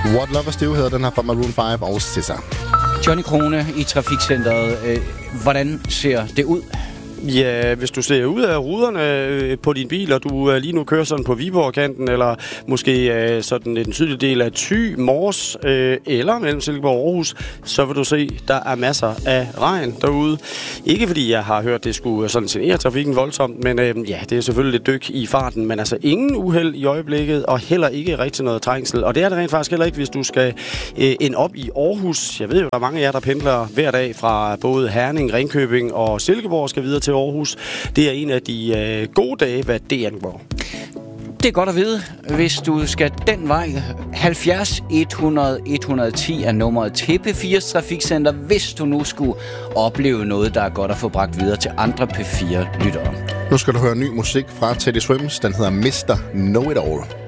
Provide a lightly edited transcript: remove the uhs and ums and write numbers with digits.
What Lovers Do hedder den her fra Maroon 5 og SZA. Johnny Krone i Trafikcenteret. Hvordan ser det ud? Ja, hvis du ser ud af ruderne på din bil, og du lige nu kører sådan på Viborg-kanten, eller måske sådan en sydlig del af Thy, Mors, eller mellem Silkeborg og Aarhus, så vil du se, der er masser af regn derude. Ikke fordi jeg har hørt, det skulle sådan genere trafikken voldsomt, men ja, det er selvfølgelig lidt dyk i farten, men altså ingen uheld i øjeblikket, og heller ikke rigtig noget trængsel. Og det er det rent faktisk heller ikke, hvis du skal ende op i Aarhus. Jeg ved jo, der er mange af jer, der pendler hver dag fra både Herning, Ringkøbing og Silkeborg, skal videre til Aarhus. Det er en af de gode dage, hvad det angår. Det er godt at vide, hvis du skal den vej. 70 100 110 er nummeret til P4's Trafikcenter, hvis du nu skulle opleve noget, der er godt at få bragt videre til andre P4-lyttere. Nu skal du høre ny musik fra Teddy Swims. Den hedder Mr. Know It All.